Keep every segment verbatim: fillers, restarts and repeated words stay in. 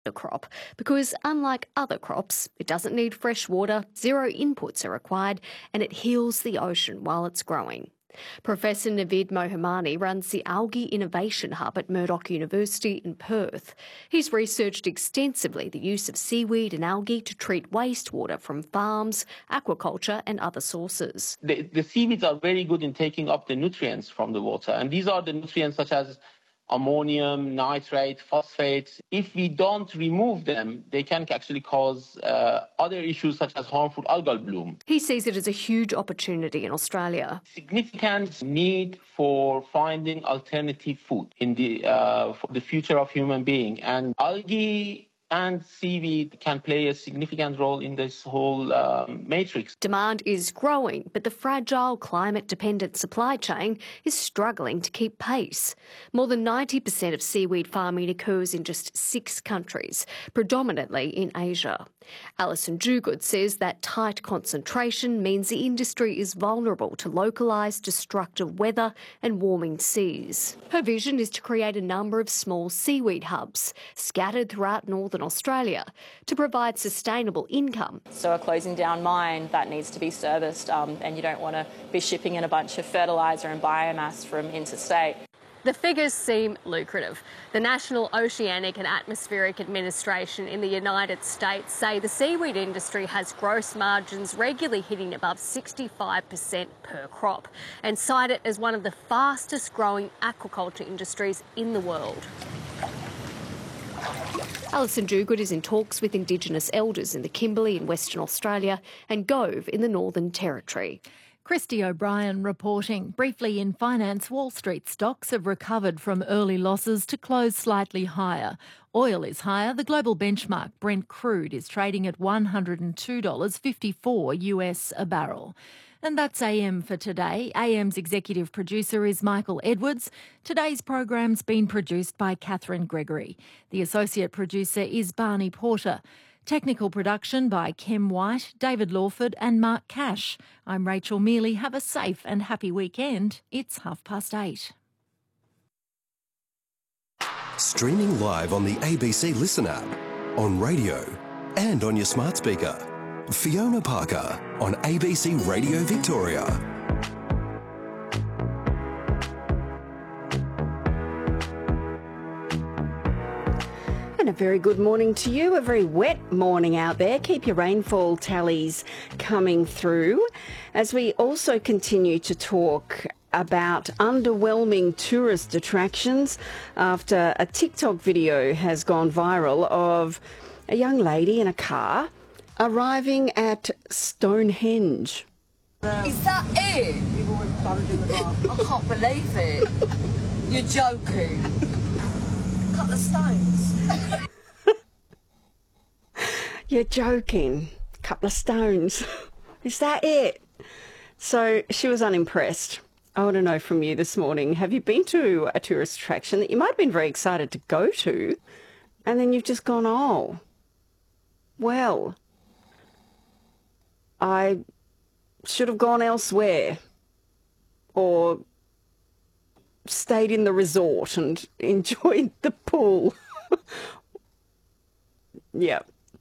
the crop because, unlike other crops, it doesn't need fresh water, zero inputs are required, and it heals the ocean while it's growing. Professor Navid Mohammadi runs the Algae Innovation Hub at Murdoch University in Perth. He's researched extensively the use of seaweed and algae to treat wastewater from farms, aquaculture and other sources. The, the seaweeds are very good in taking up the nutrients from the water, and these are the nutrients such as ammonium, nitrate, phosphates. If we don't remove them, they can actually cause uh, other issues such as harmful algal bloom. He sees it as a huge opportunity in Australia. Significant need for finding alternative food in the uh, for the future of human being, and algae and seaweed can play a significant role in this whole um, matrix. Demand is growing, but the fragile climate-dependent supply chain is struggling to keep pace. More than ninety percent of seaweed farming occurs in just six countries, predominantly in Asia. Alison Duguid says that tight concentration means the industry is vulnerable to localised destructive weather and warming seas. Her vision is to create a number of small seaweed hubs scattered throughout northern Australia to provide sustainable income. So a closing down mine that needs to be serviced, um, and you don't want to be shipping in a bunch of fertiliser and biomass from interstate. The figures seem lucrative. The National Oceanic and Atmospheric Administration in the United States say the seaweed industry has gross margins regularly hitting above sixty-five percent per crop and cite it as one of the fastest growing aquaculture industries in the world. Alison Duguid is in talks with Indigenous elders in the Kimberley in Western Australia and Gove in the Northern Territory. Christy O'Brien reporting. Briefly in finance, Wall Street stocks have recovered from early losses to close slightly higher. Oil is higher. The global benchmark Brent crude is trading at one hundred two dollars fifty-four U S a barrel. And that's A M for today. A M's executive producer is Michael Edwards. Today's program's been produced by Catherine Gregory. The associate producer is Barney Porter. Technical production by Kem White, David Lawford and Mark Cash. I'm Rachel Mealy. Have a safe and happy weekend. It's half past eight. Streaming live on the A B C Listen app, on radio and on your smart speaker. Fiona Parker on A B C Radio Victoria. And a very good morning to you. A very wet morning out there. Keep your rainfall tallies coming through as we also continue to talk about underwhelming tourist attractions after a TikTok video has gone viral of a young lady in a car arriving at Stonehenge. Is that it? I can't believe it. You're joking. A couple of stones. You're joking. A couple of stones. Is that it? So she was unimpressed. I want to know from you this morning, have you been to a tourist attraction that you might have been very excited to go to, and then you've just gone, oh, well, I should have gone elsewhere, or stayed in the resort and enjoyed the pool. Yeah.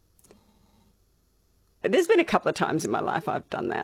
There's been a couple of times in my life I've done that,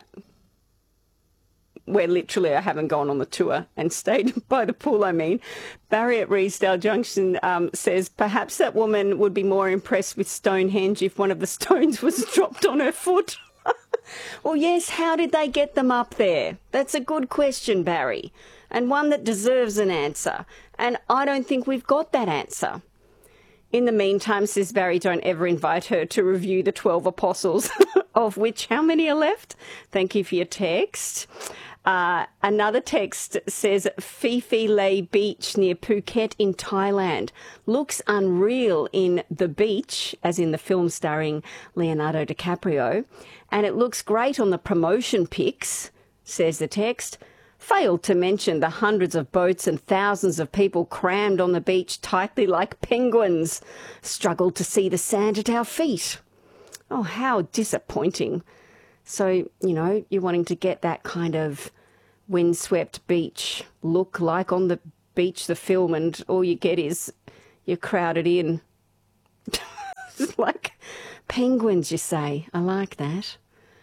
where literally I haven't gone on the tour and stayed by the pool, I mean. Barry at Reesdale Junction um, says, perhaps that woman would be more impressed with Stonehenge if one of the stones was dropped on her foot. Well, yes, how did they get them up there? That's a good question, Barry, and one that deserves an answer. And I don't think we've got that answer. In the meantime, says Barry, don't ever invite her to review the twelve apostles, of which how many are left? Thank you for your text. Uh, another text says Phi Phi Lay Beach near Phuket in Thailand looks unreal in The Beach, as in the film starring Leonardo DiCaprio, and it looks great on the promotion pics, says the text. Failed to mention the hundreds of boats and thousands of people crammed on the beach tightly like penguins. Struggled to see the sand at our feet. Oh, how disappointing. So, you know, you're wanting to get that kind of windswept beach look like on the beach, the film, and all you get is you're crowded in. like penguins, you say. I like that.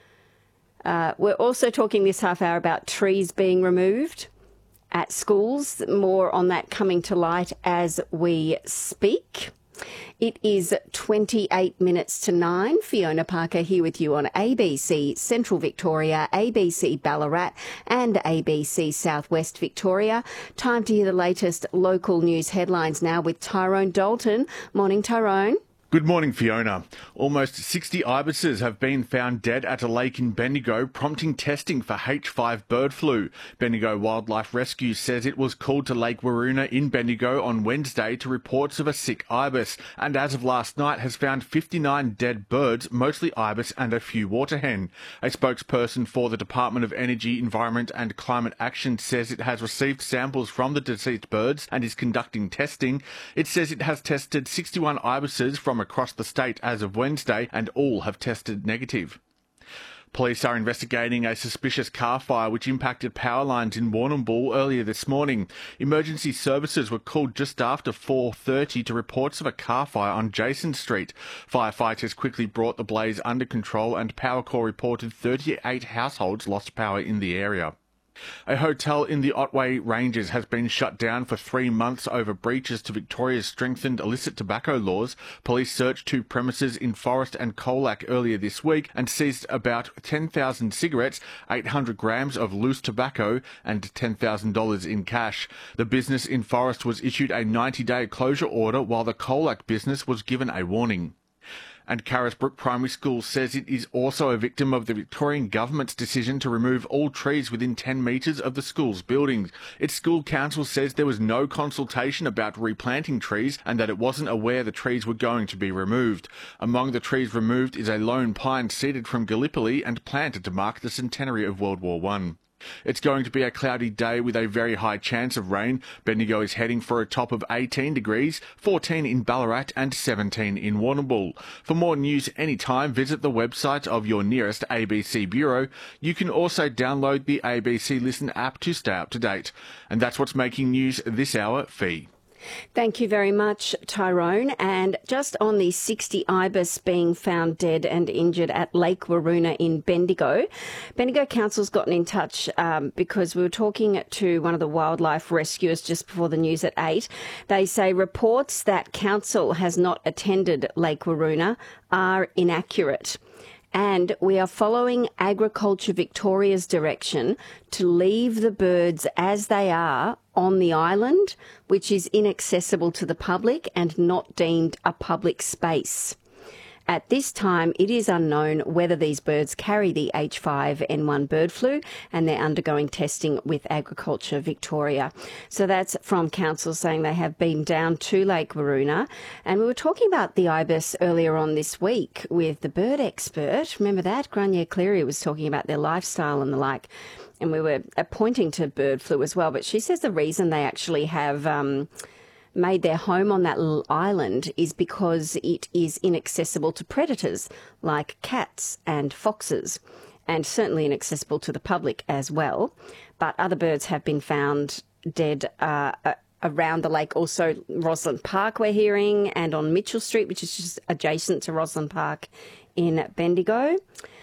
Uh, we're also talking this half hour about trees being removed at schools. More on that coming to light as we speak. It is twenty-eight minutes to nine. Fiona Parker here with you on A B C Central Victoria, A B C Ballarat and A B C Southwest Victoria. Time to hear the latest local news headlines now with Tyrone Dalton. Morning, Tyrone. Good morning, Fiona. Almost sixty ibises have been found dead at a lake in Bendigo, prompting testing for H five bird flu. Bendigo Wildlife Rescue says it was called to Lake Waroona in Bendigo on Wednesday to reports of a sick ibis, and as of last night has found fifty-nine dead birds, mostly ibis and a few waterhen. A spokesperson for the Department of Energy, Environment and Climate Action says it has received samples from the deceased birds and is conducting testing. It says it has tested sixty-one ibises from across the state as of Wednesday, and all have tested negative. Police are investigating a suspicious car fire which impacted power lines in Warrnambool earlier this morning. Emergency services were called just after four thirty to reports of a car fire on Jason Street. Firefighters quickly brought the blaze under control, and Powercor reported thirty-eight households lost power in the area. A hotel in the Otway Ranges has been shut down for three months over breaches to Victoria's strengthened illicit tobacco laws. Police searched two premises in Forest and Colac earlier this week and seized about ten thousand cigarettes, eight hundred grams of loose tobacco and ten thousand dollars in cash. The business in Forest was issued a ninety-day closure order, while the Colac business was given a warning. And Carisbrook Primary School says it is also a victim of the Victorian Government's decision to remove all trees within ten metres of the school's buildings. Its school council says there was no consultation about replanting trees and that it wasn't aware the trees were going to be removed. Among the trees removed is a lone pine seeded from Gallipoli and planted to mark the centenary of World War One. It's going to be a cloudy day with a very high chance of rain. Bendigo is heading for a top of eighteen degrees, fourteen in Ballarat and seventeen in Warrnambool. For more news anytime, visit the website of your nearest A B C bureau. You can also download the A B C Listen app to stay up to date. And that's what's making news this hour. Fee. Thank you very much, Tyrone. And just on the sixty ibis being found dead and injured at Lake Waroona in Bendigo, Bendigo Council's gotten in touch um, because we were talking to one of the wildlife rescuers just before the news at eight. They say reports that council has not attended Lake Waroona are inaccurate. And we are following Agriculture Victoria's direction to leave the birds as they are on the island, which is inaccessible to the public and not deemed a public space. At this time, it is unknown whether these birds carry the H five N one bird flu, and they're undergoing testing with Agriculture Victoria. So that's from Council saying they have been down to Lake Waroona. And we were talking about the ibis earlier on this week with the bird expert. Remember that? Grania Cleary was talking about their lifestyle and the like. And we were pointing to bird flu as well. But she says the reason they actually have Um, made their home on that little island is because it is inaccessible to predators like cats and foxes, and certainly inaccessible to the public as well. But other birds have been found dead uh, around the lake. Also, Roslyn Park we're hearing, and on Mitchell Street, which is just adjacent to Roslyn Park in Bendigo.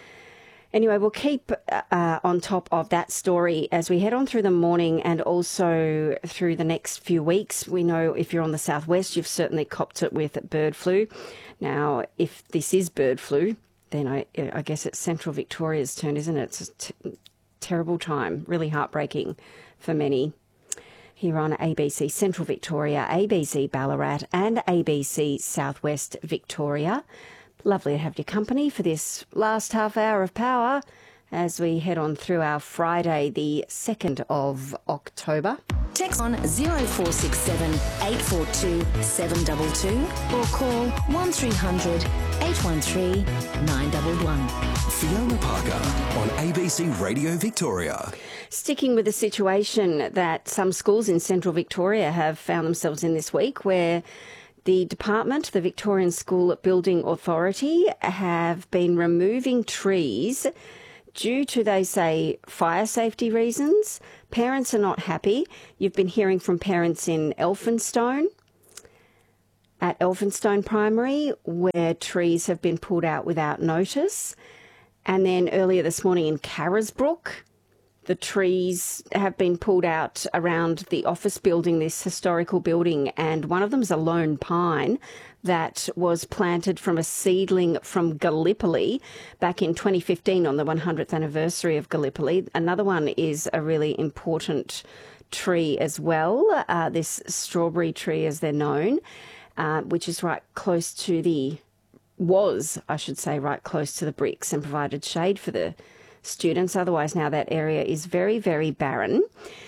Anyway, we'll keep uh, on top of that story as we head on through the morning and also through the next few weeks. We know if you're on the southwest, you've certainly copped it with bird flu. Now, if this is bird flu, then I, I guess it's Central Victoria's turn, isn't it? It's a t- terrible time, really heartbreaking for many. Here on A B C Central Victoria, A B C Ballarat and A B C Southwest Victoria. Lovely to have your company for this last half hour of power as we head on through our Friday, the second of October. Text on zero four six seven, eight four two, seven two two or call one three hundred, eight one three, nine one one. Fiona Parker on A B C Radio Victoria. Sticking with the situation that some schools in Central Victoria have found themselves in this week, where the department, the Victorian School Building Authority, have been removing trees due to, they say, fire safety reasons. Parents are not happy. You've been hearing from parents in Elphinstone, at Elphinstone Primary, where trees have been pulled out without notice. And then earlier this morning in Carisbrook, the trees have been pulled out around the office building, this historical building, and one of them is a lone pine that was planted from a seedling from Gallipoli back in twenty fifteen on the one hundredth anniversary of Gallipoli. Another one is a really important tree as well, uh, this strawberry tree as they're known, uh, which is right close to the, was, I should say, right close to the bricks and provided shade for the students. Otherwise, now that area is very, very barren.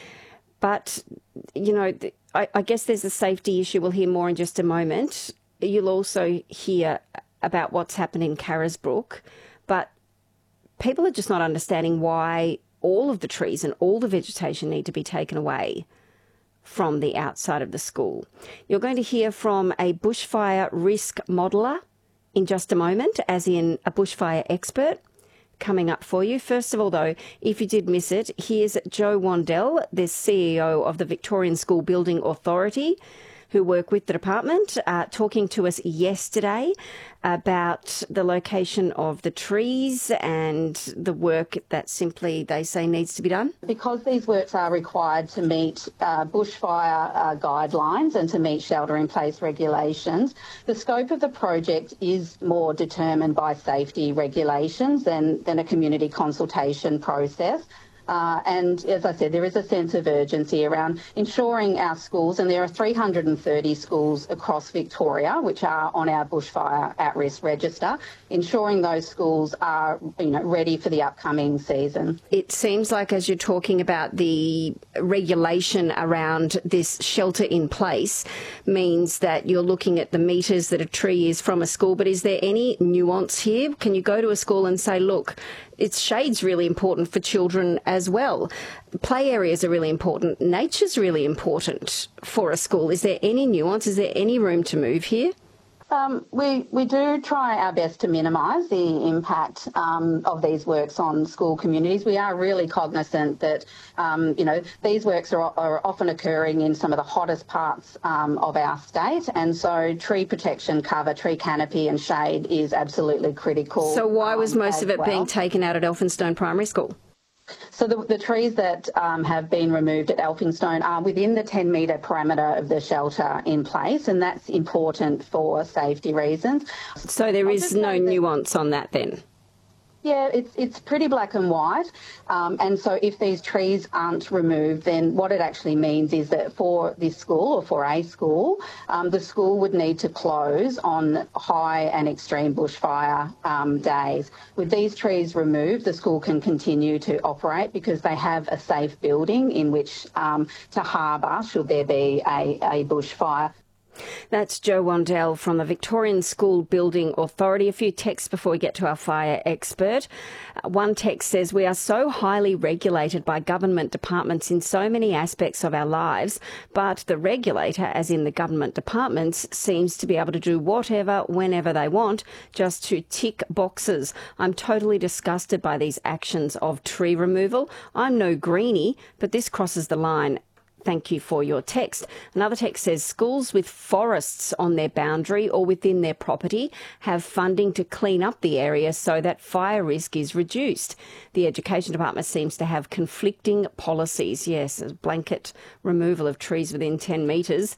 But, you know, I, I guess there's a safety issue. We'll hear more in just a moment. You'll also hear about what's happened in Carisbrook. But people are just not understanding why all of the trees and all the vegetation need to be taken away from the outside of the school. You're going to hear from a bushfire risk modeller in just a moment, as in a bushfire expert, coming up for you. First of all, though, if you did miss it, here's Joe Wandel, the C E O of the Victorian School Building Authority, who work with the department, uh, talking to us yesterday about the location of the trees and the work that simply they say needs to be done. Because these works are required to meet uh, bushfire uh, guidelines and to meet shelter-in-place regulations, the scope of the project is more determined by safety regulations than, than a community consultation process. Uh, and as I said, there is a sense of urgency around ensuring our schools, and there are three hundred thirty schools across Victoria which are on our bushfire at-risk register, ensuring those schools are, you know, ready for the upcoming season. It seems like, as you're talking about the regulation around this shelter in place, means that you're looking at the metres that a tree is from a school, but is there any nuance here? Can you go to a school and say, look, it's shade's really important for children as well. Play areas are really important. Nature's really important for a school. Is there any nuance? Is there any room to move here? Um, we, we do try our best to minimise the impact um, of these works on school communities. We are really cognisant that, um, you know, these works are, are often occurring in some of the hottest parts um, of our state, and so tree protection cover, tree canopy and shade is absolutely critical. So why was um, most of it well. being taken out at Elphinstone Primary School? So the, the trees that um, have been removed at Elphinstone are within the ten metre parameter of the shelter in place, and that's important for safety reasons. So there is no nuance on that then? Yeah, it's it's pretty black and white, um, and so if these trees aren't removed, then what it actually means is that for this school, or for a school, um, the school would need to close on high and extreme bushfire um, days. With these trees removed, the school can continue to operate because they have a safe building in which um, to harbour should there be a, a bushfire. That's Joe Wandel from the Victorian School Building Authority. A few texts before we get to our fire expert. Uh, one text says, we are so highly regulated by government departments in so many aspects of our lives, but the regulator, as in the government departments, seems to be able to do whatever, whenever they want, just to tick boxes. I'm totally disgusted by these actions of tree removal. I'm no greenie, but this crosses the line. Thank you for your text. Another text says, schools with forests on their boundary or within their property have funding to clean up the area so that fire risk is reduced. The Education Department seems to have conflicting policies. Yes, a blanket removal of trees within ten metres.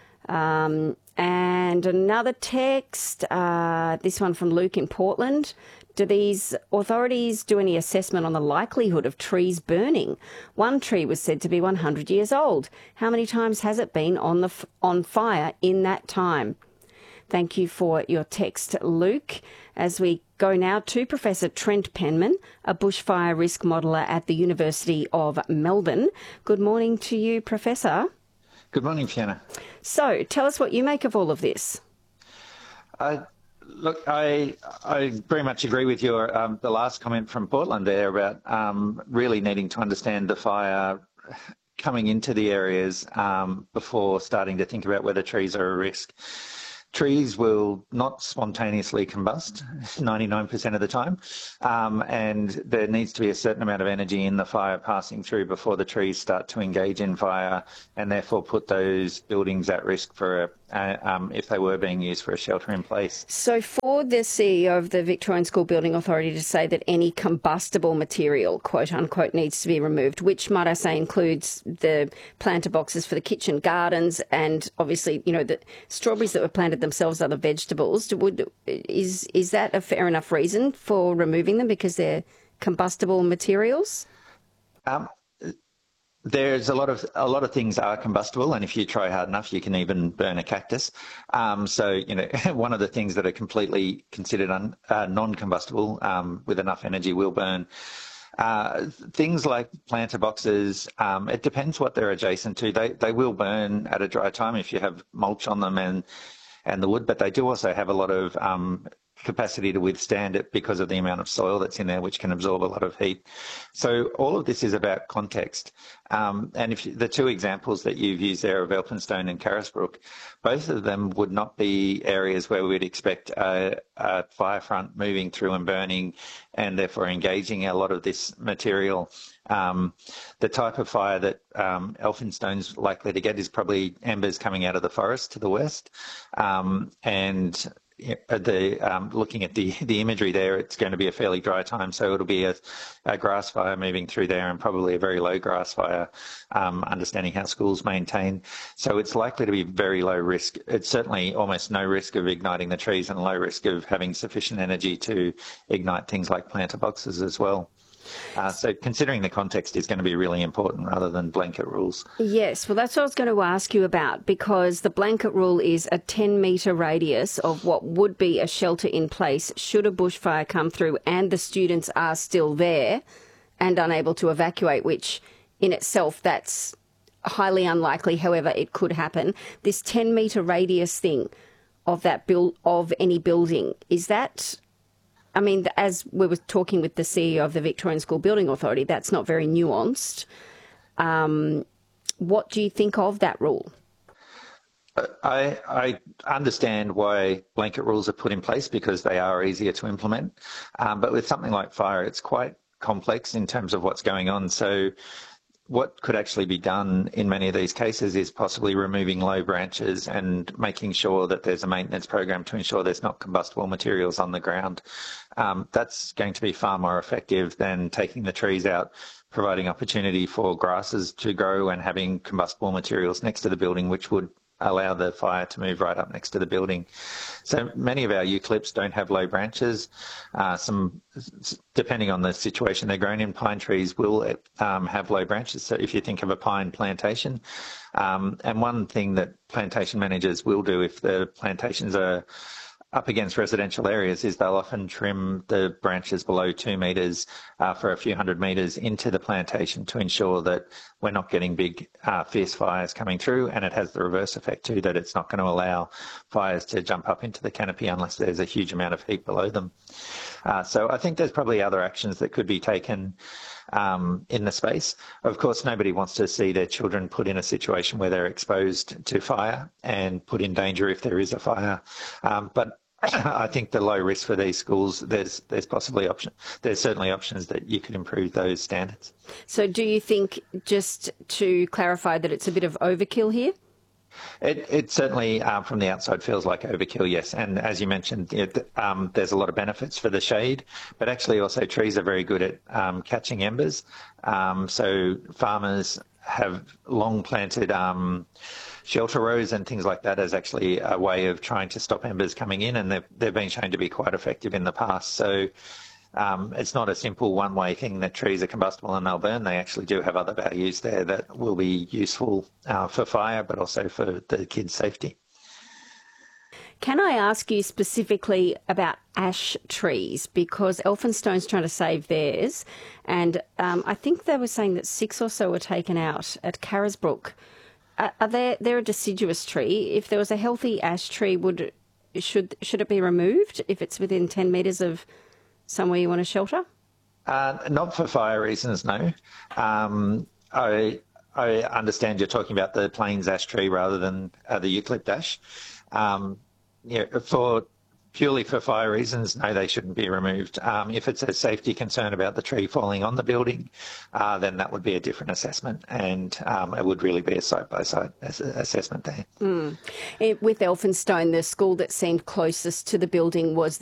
Um, and another text, uh, this one from Luke in Portland. Do these authorities do any assessment on the likelihood of trees burning? One tree was said to be one hundred years old. How many times has it been on the f- on fire in that time? Thank you for your text, Luke. As we go now to Professor Trent Penman, a bushfire risk modeller at the University of Melbourne. Good morning to you, Professor. Good morning, Fiona. So, tell us what you make of all of this. Uh, look, I I very much agree with your um, the last comment from Portland there about um, really needing to understand the fire coming into the areas um, before starting to think about whether trees are a risk. Trees will not spontaneously combust ninety-nine percent of the time, um, and there needs to be a certain amount of energy in the fire passing through before the trees start to engage in fire and therefore put those buildings at risk for a, uh, um, if they were being used for a shelter in place. So for the C E O of the Victorian School Building Authority to say that any combustible material, quote unquote, needs to be removed, which might I say includes the planter boxes for the kitchen gardens and obviously, you know, the strawberries that were planted themselves, other vegetables, would, is, is that a fair enough reason for removing them because they're combustible materials? Um, There's a lot of a lot of things are combustible, and if you try hard enough, you can even burn a cactus. Um, so, you know, one of the things that are completely considered un, uh, non-combustible um, with enough energy will burn. Uh, things like planter boxes, um, it depends what they're adjacent to. They they will burn at a dry time if you have mulch on them and and the wood, but they do also have a lot of um, capacity to withstand it because of the amount of soil that's in there, which can absorb a lot of heat. So all of this is about context. Um, and if you, the two examples that you've used there of Elphinstone and Carisbrook, both of them would not be areas where we'd expect a, a fire front moving through and burning and therefore engaging a lot of this material. Um, the type of fire that um, Elphinstone's likely to get is probably embers coming out of the forest to the west. Um, and the um, looking at the the imagery there, it's going to be a fairly dry time, so it'll be a, a grass fire moving through there and probably a very low grass fire, um, understanding how schools maintain. So it's likely to be very low risk. It's certainly almost no risk of igniting the trees and low risk of having sufficient energy to ignite things like planter boxes as well. Uh, so considering the context is going to be really important rather than blanket rules. Yes, well, that's what I was going to ask you about, because the blanket rule is a ten metre radius of what would be a shelter in place should a bushfire come through and the students are still there and unable to evacuate, which in itself that's highly unlikely. However, it could happen. This ten metre radius thing of that build of any building, is that... I mean, as we were talking with the C E O of the Victorian School Building Authority, that's not very nuanced. Um, what do you think of that rule? I, I understand why blanket rules are put in place because they are easier to implement. Um, but with something like fire, it's quite complex in terms of what's going on. So what could actually be done in many of these cases is possibly removing low branches and making sure that there's a maintenance program to ensure there's not combustible materials on the ground. Um, that's going to be far more effective than taking the trees out, providing opportunity for grasses to grow and having combustible materials next to the building, which would allow the fire to move right up next to the building. So many of our eucalypts don't have low branches. Uh, some, depending on the situation they're grown in, pine trees will um, have low branches. So if you think of a pine plantation, um, and one thing that plantation managers will do if the plantations are up against residential areas is they'll often trim the branches below two metres uh, for a few hundred metres into the plantation to ensure that we're not getting big uh, fierce fires coming through, and it has the reverse effect too, that it's not going to allow fires to jump up into the canopy unless there's a huge amount of heat below them. Uh, so I think there's probably other actions that could be taken um, in the space. Of course, nobody wants to see their children put in a situation where they're exposed to fire and put in danger if there is a fire. Um, but I think the low risk for these schools, there's there's possibly option. There's certainly options that you could improve those standards. So do you think, just to clarify, that it's a bit of overkill here? It, it certainly, um, from the outside, feels like overkill, yes. And as you mentioned, it, um, there's a lot of benefits for the shade, but actually also trees are very good at um, catching embers. Um, so farmers have long planted um, shelter rows and things like that as actually a way of trying to stop embers coming in, and they've, they've been shown to be quite effective in the past. So um, it's not a simple one-way thing that trees are combustible and they'll burn. They actually do have other values there that will be useful uh, for fire, but also for the kids' safety. Can I ask you specifically about ash trees? Because Elphinstone's trying to save theirs, and um, I think they were saying that six or so were taken out at Carisbrook. Uh, are they, they're a deciduous tree. If there was a healthy ash tree, would should should it be removed if it's within ten metres of somewhere you want to shelter? Uh, not for fire reasons, no. Um, I I understand you're talking about the plains ash tree rather than uh, the eucalypt ash. Um, Yeah, for purely for fire reasons, no, they shouldn't be removed. Um, if it's a safety concern about the tree falling on the building, uh, then that would be a different assessment, and um, it would really be a side-by-side assessment there. Mm. With Elphinstone, the school that seemed closest to the building was